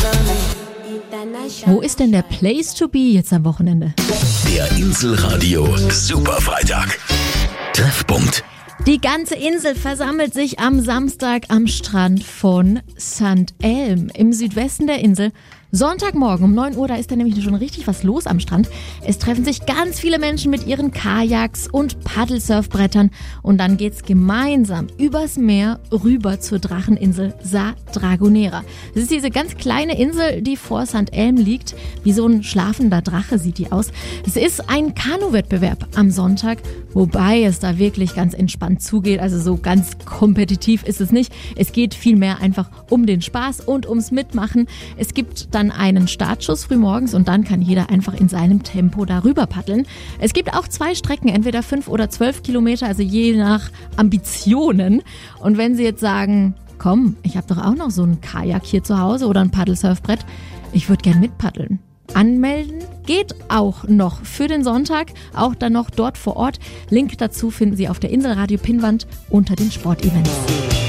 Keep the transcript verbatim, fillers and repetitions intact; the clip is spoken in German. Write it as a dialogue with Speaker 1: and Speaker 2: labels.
Speaker 1: Wo ist denn der Place to be jetzt am Wochenende?
Speaker 2: Der Inselradio Superfreitag. Treffpunkt.
Speaker 1: Die ganze Insel versammelt sich am Samstag am Strand von Sankt Elm im Südwesten der Insel. Sonntagmorgen um neun Uhr, da ist da nämlich schon richtig was los am Strand. Es treffen sich ganz viele Menschen mit ihren Kajaks und Paddelsurfbrettern und dann geht's gemeinsam übers Meer rüber zur Dracheninsel Sa Dragonera. Das ist diese ganz kleine Insel, die vor Sankt Elm liegt. Wie so ein schlafender Drache sieht die aus. Es ist ein Kanu-Wettbewerb am Sonntag, wobei es da wirklich ganz entspannt zugeht. Also so ganz kompetitiv ist es nicht. Es geht vielmehr einfach um den Spaß und ums Mitmachen. Es gibt dann einen Startschuss frühmorgens und dann kann jeder einfach in seinem Tempo darüber paddeln. Es gibt auch zwei Strecken, entweder fünf oder zwölf Kilometer, also je nach Ambitionen. Und wenn Sie jetzt sagen, komm, ich habe doch auch noch so einen Kajak hier zu Hause oder ein Paddelsurfbrett, ich würde gern mitpaddeln. Anmelden geht auch noch für den Sonntag, auch dann noch dort vor Ort. Link dazu finden Sie auf der Inselradio Pinnwand unter den Sportevents.